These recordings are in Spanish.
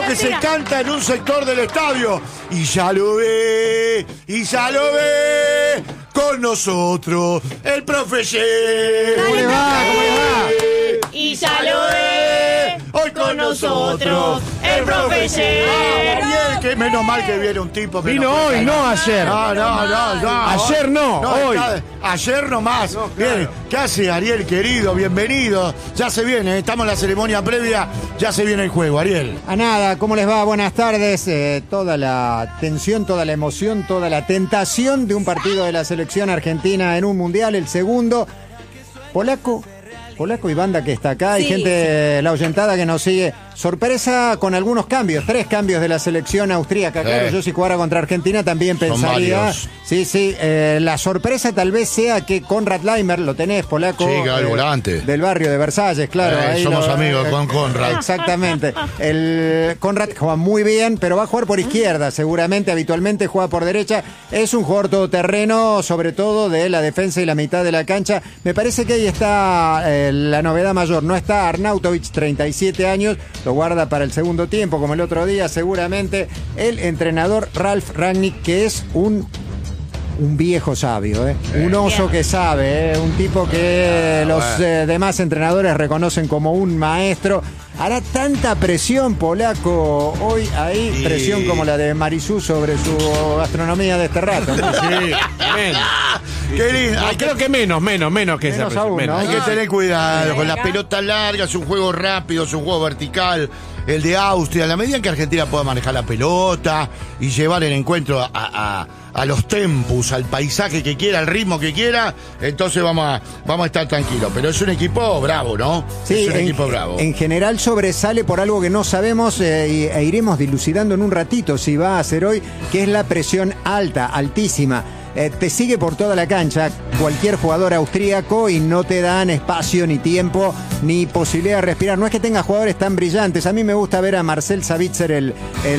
que se canta en un sector del estadio. Y ya lo ve, con nosotros, el profe Ye. ¿Cómo le va? Y ya lo ve, hoy con nosotros, el profe Ye. Ariel, que menos mal que viene un tipo. Vino hoy, no ayer. No. Ayer no, hoy. Ayer nomás. No, claro. Bien, ¿qué hace Ariel, querido? Bienvenido. Ya se viene, estamos en la ceremonia previa, ya se viene el juego, Ariel. A nada, ¿cómo les va? Buenas tardes. Toda la tensión, toda la emoción, toda la tentación de un partido de la selección argentina en un mundial, el segundo. Polaco y banda que está acá, hay gente, la oyentada que nos sigue. Sorpresa con algunos cambios, 3 cambios de la selección austríaca. Claro, yo si jugara contra Argentina también pensaría. Sí, la sorpresa tal vez sea que Konrad Laimer, lo tenés, polaco. Sí, el volante. Del barrio de Versalles, claro. Ahí somos amigos con Konrad. Exactamente. El Konrad juega muy bien, pero va a jugar por izquierda, seguramente, habitualmente juega por derecha. Es un jugador todoterreno, sobre todo de la defensa y la mitad de la cancha. Me parece que ahí está la novedad mayor. No está Arnautovic, 37 años. Lo guarda para el segundo tiempo, como el otro día, seguramente. El entrenador Ralf Rangnick, que es un viejo sabio, un oso que sabe, un tipo que los demás entrenadores reconocen como un maestro. Hará tanta presión, polaco, hoy ahí, presión como la de Marisú sobre su gastronomía de este rato, ¿no? Sí, menos. Qué lindo. Creo que menos que esa presión. Aún, ¿no? Hay que tener cuidado con las pelotas largas, un juego rápido, es un juego vertical. El de Austria, a la medida en que Argentina pueda manejar la pelota y llevar el encuentro a los tempos, al paisaje que quiera, al ritmo que quiera, entonces vamos a estar tranquilos. Pero es un equipo bravo, ¿no? Sí, es un equipo bravo. En general sobresale por algo que no sabemos e iremos dilucidando en un ratito si va a ser hoy, que es la presión alta, altísima. Te sigue por toda la cancha cualquier jugador austríaco y no te dan espacio ni tiempo ni posibilidad de respirar. No es que tenga jugadores tan brillantes. A mí me gusta ver a Marcel Sabitzer, el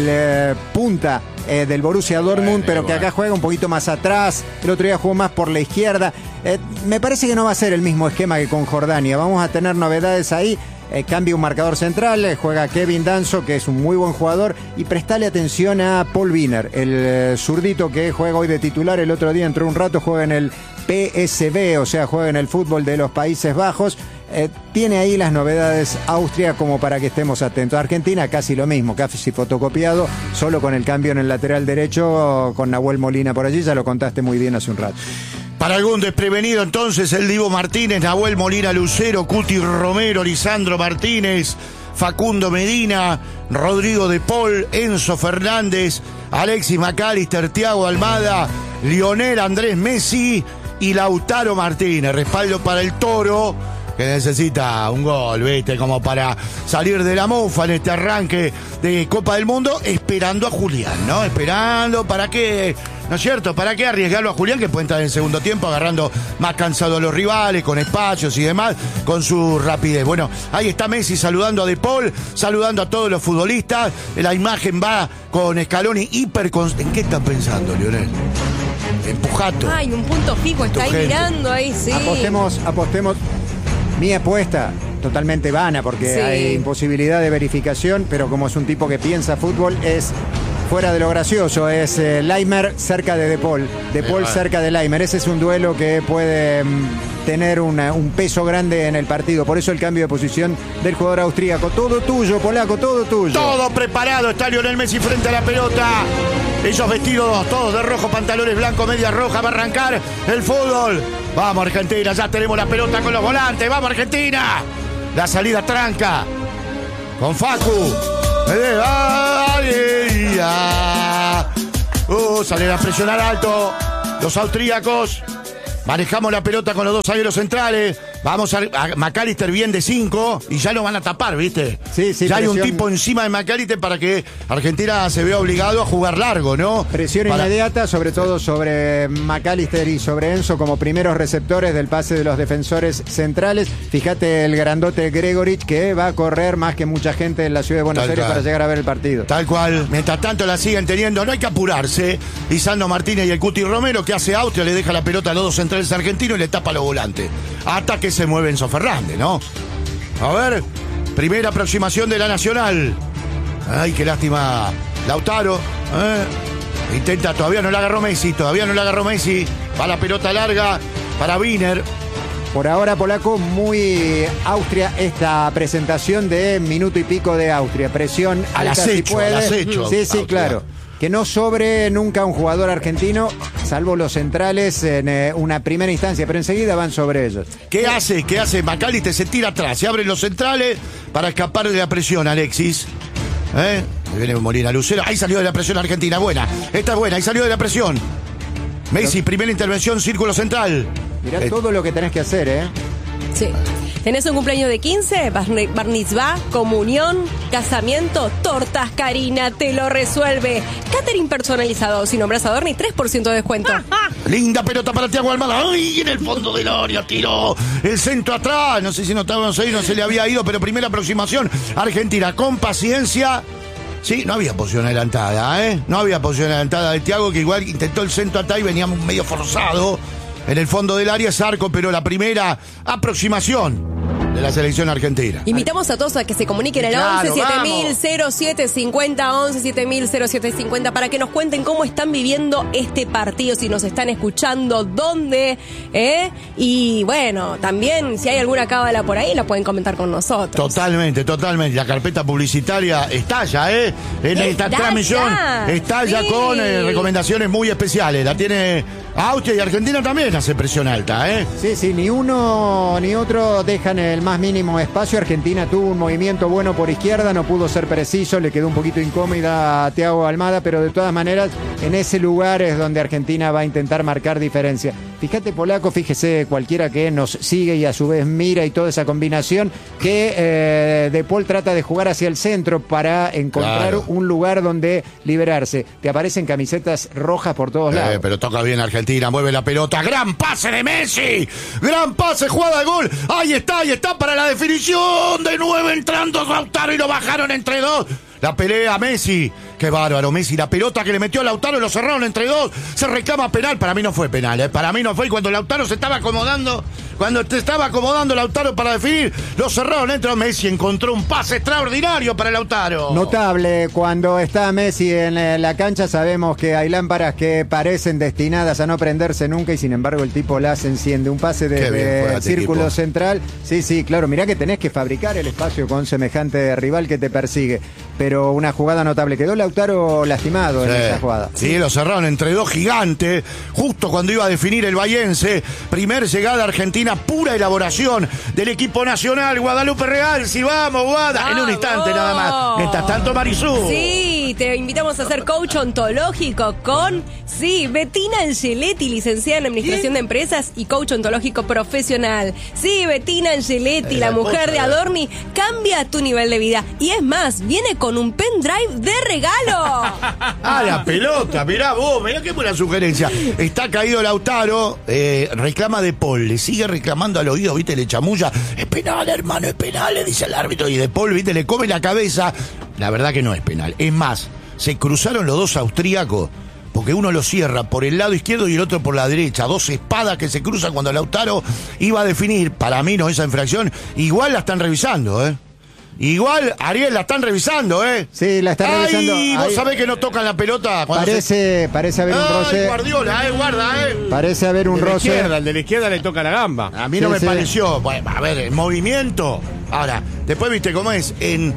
punta del Borussia Dortmund, pero que acá juega un poquito más atrás. El otro día jugó más por la izquierda. Me parece que no va a ser el mismo esquema que con Jordania. Vamos a tener novedades ahí. Cambia un marcador central, juega Kevin Danso, que es un muy buen jugador, y prestale atención a Paul Wiener, el zurdito que juega hoy de titular. El otro día entró un rato, juega en el PSV, o sea, juega en el fútbol de los Países Bajos. Tiene ahí las novedades Austria como para que estemos atentos. Argentina casi lo mismo, casi fotocopiado, solo con el cambio en el lateral derecho, con Nahuel Molina por allí, ya lo contaste muy bien hace un rato. Para algún desprevenido, entonces, el Divo Martínez, Nahuel Molina Lucero, Cuti Romero, Lisandro Martínez, Facundo Medina, Rodrigo de Paul, Enzo Fernández, Alexis McAllister, Thiago Almada, Lionel Andrés Messi y Lautaro Martínez. Respaldo para el Toro, que necesita un gol, ¿viste? Como para salir de la mofa en este arranque de Copa del Mundo, esperando a Julián, ¿no? Esperando, ¿para qué? ¿No es cierto? ¿Para qué arriesgarlo a Julián, que puede entrar en el segundo tiempo agarrando más cansado a los rivales, con espacios y demás, con su rapidez? Bueno, ahí está Messi saludando a De Paul, saludando a todos los futbolistas. La imagen va con Scaloni ¿En qué están pensando, Lionel? Empujato. Ay, un punto fijo, está ahí mirando ahí, sí. Apostemos. Mi apuesta, totalmente vana, porque hay imposibilidad de verificación, pero como es un tipo que piensa fútbol, es fuera de lo gracioso, es Laimer cerca de Paul, De Paul cerca de Laimer. Ese es un duelo que puede tener un peso grande en el partido. Por eso el cambio de posición del jugador austríaco. Todo tuyo, polaco, todo tuyo. Todo preparado, está Lionel Messi frente a la pelota. Ellos vestidos todos de rojo, pantalones blancos, media roja. Va a arrancar el fútbol. Vamos Argentina, ya tenemos la pelota con los volantes. Vamos Argentina. La salida tranca con Facu. Salen a presionar alto los austríacos. Manejamos la pelota con los dos zagueros centrales. Vamos a McAllister bien de 5 y ya lo van a tapar, ¿viste? Sí, ya hay un tipo encima de McAllister para que Argentina se vea obligado a jugar largo, ¿no? Presión inmediata, sobre todo sobre McAllister y sobre Enzo como primeros receptores del pase de los defensores centrales. Fíjate el grandote Gregorich, que va a correr más que mucha gente en la ciudad de Buenos Aires para llegar a ver el partido. Tal cual. Mientras tanto la siguen teniendo, no hay que apurarse. Lisandro Martínez y el Cuti Romero, que hace Austria, le deja la pelota a los dos centrales argentinos y le tapa a los volantes. Hasta que se mueve Enzo Fernández, ¿no? A ver, primera aproximación de la Nacional. Ay, qué lástima. Lautaro. Intenta, todavía no la agarró Messi. Va la pelota larga para Wiener. Por ahora, Polaco, muy Austria esta presentación de minuto y pico de Austria. Presión al alta, acecho, si puede. al acecho. Sí, Austria. claro. Que no sobre nunca un jugador argentino, salvo los centrales en una primera instancia, pero enseguida van sobre ellos. ¿Qué hace? McAllister se tira atrás, se abren los centrales para escapar de la presión, Alexis. Viene Molina Lucero. Ahí salió de la presión Argentina. Buena. Esta es buena. Ahí salió de la presión. Messi, primera intervención, círculo central. Mirá todo lo que tenés que hacer, ¿eh? Sí. ¿Tenés un cumpleaños de 15? Bar mitzvah, comunión, casamiento, tortas, Karina te lo resuelve. Catering personalizado. Si nombras a Dorni, 3% de descuento. Linda pelota para Thiago Almada. ¡Ay! En el fondo del área tiró el centro atrás. No sé si notábamos ahí, no se le había ido, pero primera aproximación. Argentina con paciencia. Sí, no había posición adelantada, ¿eh? No había posición adelantada de Thiago, que igual intentó el centro atrás y venía medio forzado. En el fondo del área es arco, pero la primera aproximación de la selección argentina. Invitamos a todos a que se comuniquen al Claro, 11-7000-0750, 11-7000-0750, para que nos cuenten cómo están viviendo este partido, si nos están escuchando, dónde, y bueno, también si hay alguna cábala por ahí, la pueden comentar con nosotros. Totalmente. La carpeta publicitaria estalla, en esta transmisión. Estalla sí. con recomendaciones muy especiales. La tiene Austria y Argentina también hace presión alta, Sí, ni uno ni otro dejan el más mínimo espacio. Argentina tuvo un movimiento bueno por izquierda, no pudo ser preciso, le quedó un poquito incómoda a Thiago Almada, pero de todas maneras en ese lugar es donde Argentina va a intentar marcar diferencia. Fíjate, Polaco, fíjese cualquiera que nos sigue y a su vez mira y toda esa combinación que De Paul trata de jugar hacia el centro para encontrar un lugar donde liberarse. Te aparecen camisetas rojas por todos lados. Pero toca bien Argentina, mueve la pelota. ¡Gran pase de Messi! ¡Gran pase, jugada de gol! Ahí está para la definición. De nuevo entrando Lautaro y lo bajaron entre dos. La pelea Messi. Qué bárbaro, Messi. La pelota que le metió a Lautaro, lo cerraron entre dos. Se reclama penal. Para mí no fue penal, Para mí no fue. Y cuando Lautaro se estaba acomodando, Lautaro para definir, lo cerraron entre dos. Messi encontró un pase extraordinario para Lautaro. Notable. Cuando está Messi en la cancha, sabemos que hay lámparas que parecen destinadas a no prenderse nunca y sin embargo el tipo las enciende. Un pase de círculo equipo central. Sí, claro. Mirá que tenés que fabricar el espacio con semejante rival que te persigue. Pero una jugada notable. Quedó Lautaro lastimado en esa jugada. Sí, lo cerraron entre dos gigantes. Justo cuando iba a definir el bahiense. Primer llegada argentina, pura elaboración del equipo nacional. Guadalupe Real, si vamos, Guada. En un instante nada más. Mientras tanto, Marisú. Sí, te invitamos a ser coach ontológico con, Bettina Angeletti, licenciada en Administración de Empresas y coach ontológico profesional. Sí, Bettina Angeletti, la mujer de Adorni, cambia tu nivel de vida. Y es más, viene con un pendrive de regalo. La pelota, mirá vos, mirá qué buena sugerencia. Está caído Lautaro, reclama De Paul, le sigue reclamando al oído, le chamulla. Es penal, hermano, es penal, le dice el árbitro. Y De Paul, le come la cabeza. La verdad que no es penal. Es más, se cruzaron los dos austríacos, porque uno lo cierra por el lado izquierdo y el otro por la derecha. Dos espadas que se cruzan cuando Lautaro iba a definir. Para mí no esa infracción. Igual la están revisando, Igual, Ariel, la están revisando, Sí, la están revisando. Vos sabés que no tocan la pelota. Parece haber un roce. Guardiola, guarda, Parece haber un roce. El de la izquierda le toca la gamba. A mí no me pareció. Bueno, a ver, el movimiento. Ahora, después viste cómo es.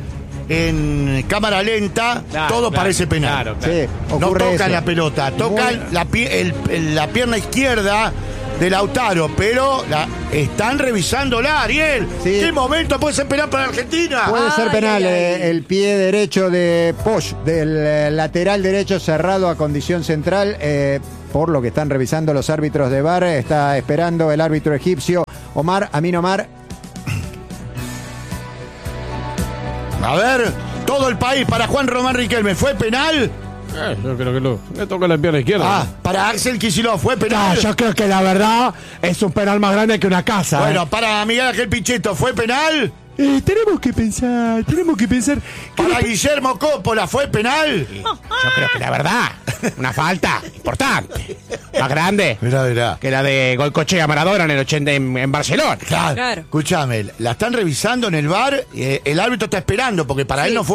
En cámara lenta, todo parece penal. Claro. Sí, no tocan eso. la pelota, tocan la pierna izquierda de Lautaro, pero están revisándola, Ariel. Sí. ¿Qué momento puede ser penal para Argentina? Puede ser penal. El pie derecho de Posch, del lateral derecho cerrado a condición central, por lo que están revisando los árbitros de VAR. Está esperando el árbitro egipcio Amin Omar. A ver, todo el país para Juan Román Riquelme. ¿Fue penal? Yo creo que le toca la pierna izquierda. Para Axel Kicillof, ¿fue penal? Yo creo que la verdad es un penal más grande que una casa. Bueno, para Miguel Ángel Pichetto, ¿fue penal? Tenemos que pensar. Para Guillermo Coppola, ¿fue penal? Yo creo que la verdad, una falta importante. Más grande Mirá. que la de Goicoechea Maradona en el 80 en Barcelona. Claro. Escúchame, la están revisando en el VAR, el árbitro está esperando, porque para él no fue.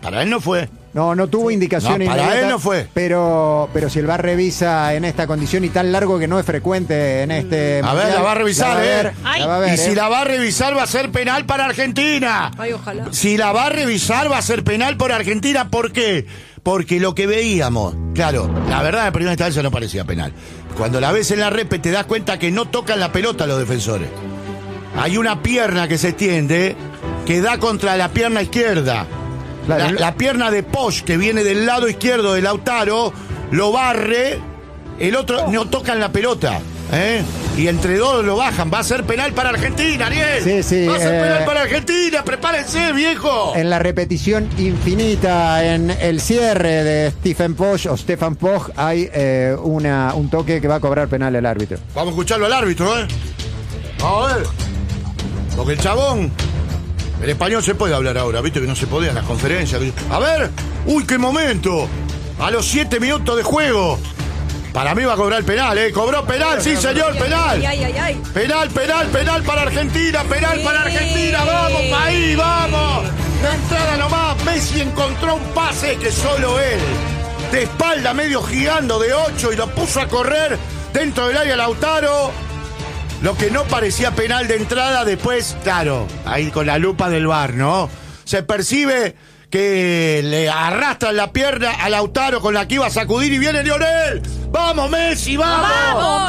Para él no fue. No tuvo indicación No, para inmediata, él no fue. Pero si el VAR revisa en esta condición y tan largo que no es frecuente en este A ver, mundial, la va a revisar, la va a ver, Y si la va a revisar, va a ser penal para Argentina. Ay, ojalá. Si la va a revisar, va a ser penal por Argentina. ¿Por qué? Porque lo que veíamos, claro, la verdad, en primera instancia no parecía penal. Cuando la ves en la repe, te das cuenta que no tocan la pelota los defensores. Hay una pierna que se extiende que da contra la pierna izquierda. Claro. La pierna de Posch, que viene del lado izquierdo de Lautaro, lo barre, el otro no tocan la pelota. Y entre dos lo bajan. Va a ser penal para Argentina, Ariel. Sí, va a ser penal para Argentina. Prepárense, viejo. En la repetición infinita, en el cierre de Stefan Posch, hay un toque que va a cobrar penal el árbitro. Vamos a escucharlo al árbitro, Vamos a ver. Porque el chabón... El español se puede hablar ahora, viste que no se podía en las conferencias. A ver, uy, qué momento. A los 7 minutos de juego. Para mí va a cobrar el penal, Cobró penal, sí, señor, penal. Ay. Penal para Argentina, penal para Argentina. Vamos, país, vamos. De entrada nomás, Messi encontró un pase que solo él, de espalda medio gigando de 8, y lo puso a correr dentro del área Lautaro. Lo que no parecía penal de entrada, después, claro, ahí con la lupa del VAR, ¿no? Se percibe que le arrastran la pierna a Lautaro con la que iba a sacudir y viene Lionel. ¡Vamos, Messi, vamos! ¡Vamos,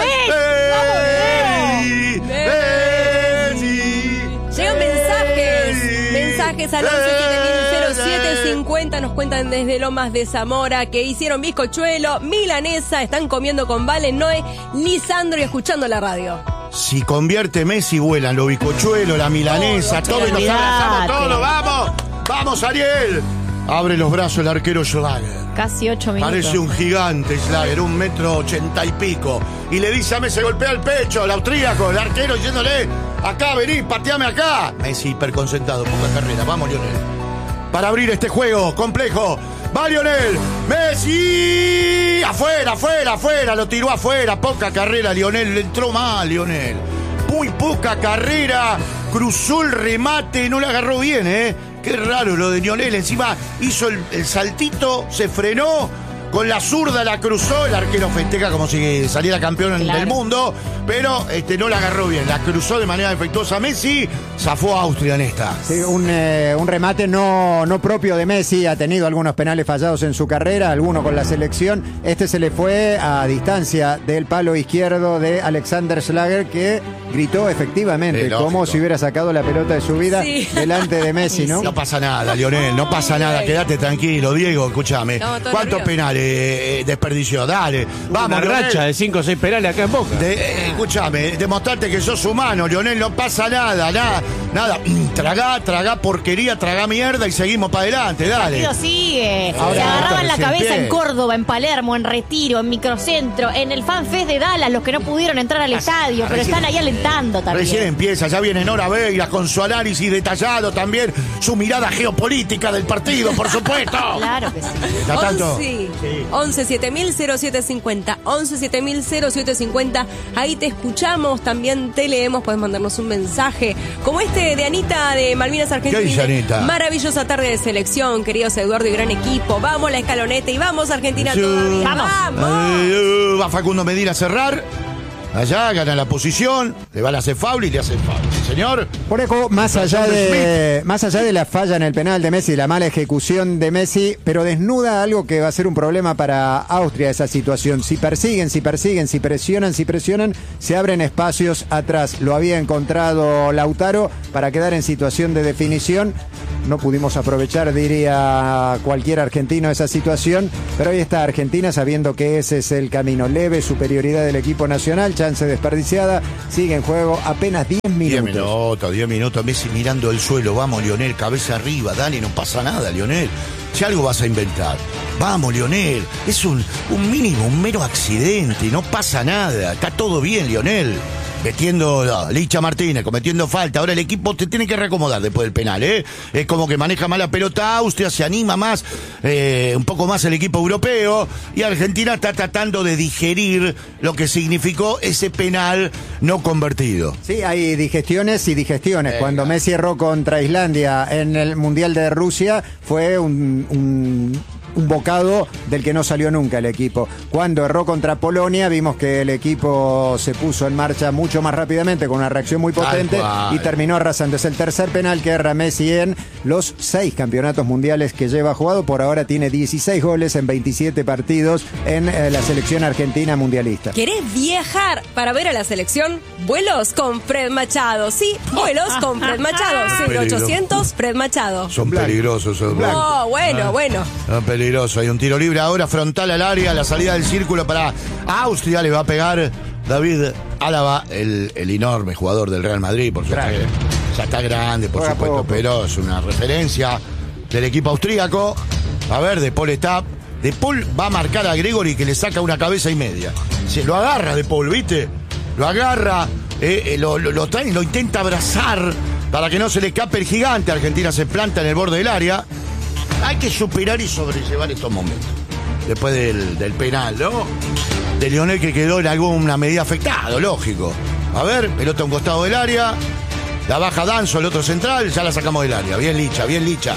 Messi! ¡Messi! Llegan mensajes al 11700750. Nos cuentan desde Lomas de Zamora que hicieron bizcochuelo, milanesa, están comiendo con Valen, Noé, Lisandro y escuchando la radio. Si convierte Messi, vuelan los bizcochuelos, la milanesa, todo, y nos abrazamos todos. ¡Vamos! ¡Vamos, Ariel! Abre los brazos el arquero Schlager. Casi 8 minutos. Parece un gigante Schlager, 1,80 m y pico. Y le dice a Messi, golpea el pecho, el austríaco, el arquero, diciéndole, acá, vení, pateame acá. Messi hiperconcentrado, poca carrera. Vamos, Lionel. Para abrir este juego complejo. ¡Va, Lionel! ¡Messi! ¡Afuera! Lo tiró afuera. Poca carrera, Lionel. Le entró mal, Lionel. Muy poca carrera. Cruzó el remate. No le agarró bien, Qué raro lo de Lionel. Encima hizo el saltito, se frenó. Con la zurda la cruzó. El arquero festeja como si saliera campeón del mundo. Pero no la agarró bien. La cruzó de manera defectuosa. Messi zafó a Austria en esta. Sí, un remate no propio de Messi. Ha tenido algunos penales fallados en su carrera, algunos con la selección. Este se le fue a distancia del palo izquierdo de Alexander Schlager, que gritó efectivamente como si hubiera sacado la pelota de su vida delante de Messi, ¿no? No pasa nada, Lionel, no pasa nada. Quédate tranquilo, Diego, escúchame. ¿Cuántos penales desperdició? Dale, vamos. Una racha de 5 o 6 penales acá en Boca. Escúchame, demostrarte que sos humano, Lionel, no pasa nada. Tragá porquería, tragá mierda y seguimos para adelante, dale. El partido sigue. Ahora, se agarraban la cabeza bien. En Córdoba, en Palermo, en Retiro, en Microcentro, en el FanFest de Dallas, los que no pudieron entrar al estadio, pero están ahí alentando también. Recién empieza, ya viene Nora Vegas con su análisis detallado también, su mirada geopolítica del partido, por supuesto. Claro que sí. Ya tanto. 11700750, 11700750. Ahí te escuchamos, también te leemos, puedes mandarnos un mensaje como este de Anita de Malvinas Argentina. ¿Qué dice Anita? Maravillosa tarde de selección, queridos Eduardo y gran equipo. Vamos la escaloneta y vamos Argentina todavía. ¡Vamos! Va Facundo Medina a cerrar. Allá gana la posición, le van a hacer foul y le hacen foul. Señor. Por eso, más allá de la falla en el penal de Messi, la mala ejecución de Messi, pero desnuda algo que va a ser un problema para Austria, esa situación. Si persiguen, si presionan, se abren espacios atrás. Lo había encontrado Lautaro para quedar en situación de definición. No pudimos aprovechar, diría cualquier argentino, esa situación, pero ahí está Argentina sabiendo que ese es el camino. Leve superioridad del equipo nacional, chance desperdiciada, sigue en juego apenas 10 minutos. 10 minutos, Messi mirando el suelo. Vamos, Lionel, cabeza arriba, dale, no pasa nada, Lionel. Si algo vas a inventar. Vamos, Lionel, es un mínimo, un mero accidente, no pasa nada, está todo bien, Lionel. metiendo Licha Martínez, cometiendo falta. Ahora el equipo te tiene que reacomodar después del penal, ¿eh? Es como que maneja más la pelota Austria, se anima más, un poco más el equipo europeo, y Argentina está tratando de digerir lo que significó ese penal no convertido. Sí, hay digestiones y digestiones. Cuando Messi erró contra Islandia en el Mundial de Rusia, fue un bocado del que no salió nunca el equipo. Cuando erró contra Polonia, vimos que el equipo se puso en marcha mucho más rápidamente, con una reacción muy potente, y terminó arrasando. Es el tercer penal que erra Messi en los 6 campeonatos mundiales que lleva jugado. Por ahora tiene 16 goles en 27 partidos en la selección argentina mundialista. ¿Querés viajar para ver a la selección? Vuelos con Fred Machado. Sí, vuelos con Fred Machado. 0800 Fred Machado. Son peligrosos esos blancos. Oh, bueno. Son peligrosos. Hay un tiro libre ahora, frontal al área, la salida del círculo para Austria. Le va a pegar David Álava, el enorme jugador del Real Madrid, por supuesto. Ya está grande, por supuesto, pero es una referencia del equipo austríaco. A ver, De Paul está. De Paul va a marcar a Gregori, que le saca una cabeza y media. Se lo agarra De Paul, ¿viste? Lo agarra, lo trae, lo intenta abrazar para que no se le escape el gigante. Argentina se planta en el borde del área. Hay que superar y sobrellevar estos momentos. Después del penal, ¿no? De Lionel, que quedó en alguna medida afectado, lógico. A ver, pelota a un costado del área. La baja Danzo, el otro central. Ya la sacamos del área. Bien Licha.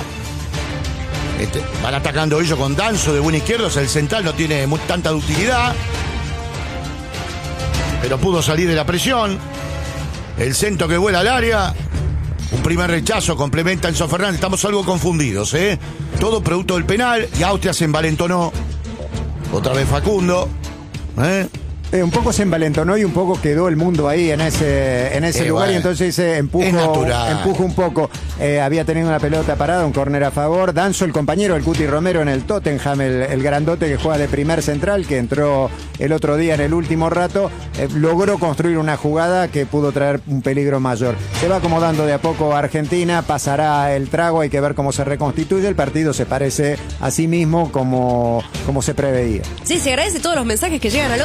Van atacando ellos con Danzo de buena izquierda. O sea, el central no tiene tanta utilidad. Pero pudo salir de la presión. El centro que vuela al área. Un primer rechazo, complementa Enzo Fernández. Estamos algo confundidos, ¿eh? Todo producto del penal, y Austria se envalentonó. Otra vez Facundo, ¿eh? Un poco se envalentonó y un poco quedó el mundo ahí en ese lugar, bueno, y entonces empujó un poco. Había tenido una pelota parada, un córner a favor. Danzo, el compañero del Cuti Romero en el Tottenham, el grandote que juega de primer central, que entró el otro día en el último rato, logró construir una jugada que pudo traer un peligro mayor. Se va acomodando de a poco a Argentina, pasará el trago, hay que ver cómo se reconstituye. El partido se parece a sí mismo como se preveía. Sí, se agradece todos los mensajes que llegan al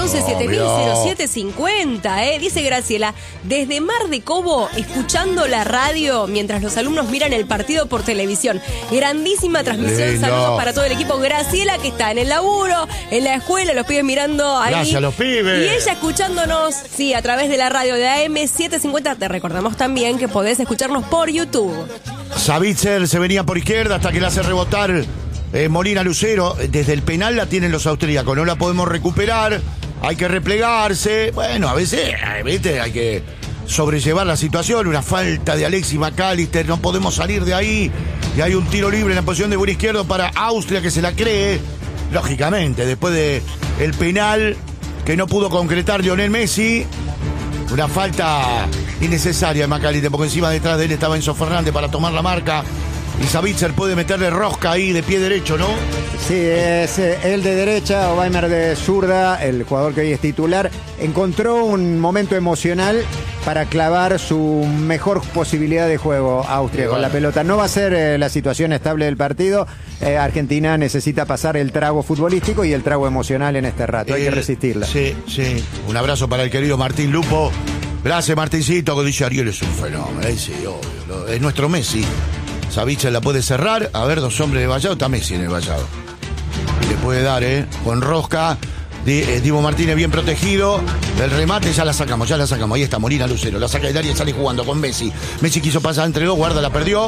11-7000-0750, Dice Graciela, desde Mar de Cobo, escuchando la radio mientras los alumnos miran el partido por televisión. Grandísima transmisión, saludos para todo el equipo. Graciela, que está en el laburo, en la escuela, los pibes mirando ahí. Gracias a los pibes. Y ella escuchándonos, sí, a través de la radio de AM750. Te recordamos también que podés escucharnos por YouTube. Savitzer se venía por izquierda hasta que la hace rebotar Molina Lucero. Desde el penal la tienen los austríacos, no la podemos recuperar. Hay que replegarse. Bueno, a veces, ¿viste? Hay que sobrellevar la situación. Una falta de Alexis McAllister. No podemos salir de ahí. Y hay un tiro libre en la posición de buen izquierdo para Austria, que se la cree. Lógicamente, después de el penal que no pudo concretar Lionel Messi. Una falta innecesaria de McAllister, porque encima detrás de él estaba Enzo Fernández para tomar la marca. Y Savitzer puede meterle rosca ahí de pie derecho, ¿no? Sí, es él de derecha, Weimar de zurda, el jugador que hoy es titular. Encontró un momento emocional para clavar su mejor posibilidad de juego Austria con la pelota. No va a ser la situación estable del partido. Argentina necesita pasar el trago futbolístico y el trago emocional en este rato. Hay que resistirla. Sí. Un abrazo para el querido Martín Lupo. Gracias, Martincito, que dice Ariel es un fenómeno. Sí, obvio. Es nuestro Messi. Savitzer la puede cerrar. A ver, 2 hombres de Vallado. Está Messi en el Vallado. Le puede dar, con rosca. Divo Martínez bien protegido. El remate ya la sacamos. Ahí está Molina Lucero. La saca del área y sale jugando con Messi. Messi quiso pasar entre dos. Guarda, la perdió.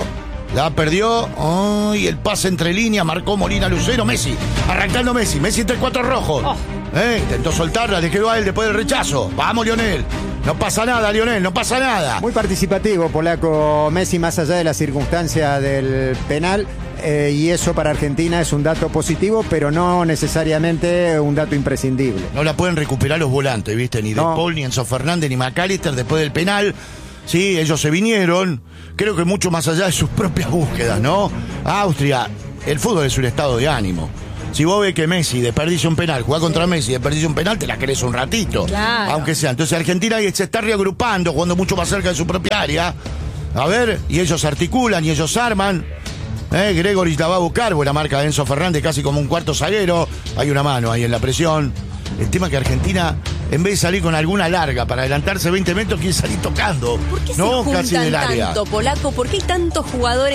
Y el pase entre líneas. Marcó Molina Lucero. Messi. Arrancando Messi. Messi entre 4 rojos. Intentó soltarla. Le quedó a él después del rechazo. Vamos, Lionel. No pasa nada, Lionel, no pasa nada. Muy participativo, polaco Messi, más allá de la circunstancia del penal. Y eso para Argentina es un dato positivo, pero no necesariamente un dato imprescindible. No la pueden recuperar los volantes, ¿viste? Ni De Paul, ni Enzo Fernández, ni McAllister después del penal. Sí, ellos se vinieron. Creo que mucho más allá de sus propias búsquedas, ¿no? Austria, el fútbol es un estado de ánimo. Si vos ves que Messi desperdicia un penal, jugás contra Messi, desperdicia un penal, te la querés un ratito. Claro. Aunque sea. Entonces Argentina se está reagrupando, jugando mucho más cerca de su propia área. A ver, y ellos articulan y ellos arman. Gregori la va a buscar, buena marca de Enzo Fernández, casi como un cuarto zaguero. Hay una mano ahí en la presión. El tema es que Argentina en vez de salir con alguna larga para adelantarse 20 metros, quiere salir tocando. ¿Por qué no se casi juntan del área. tanto, Polaco? ¿Por qué hay tantos jugadores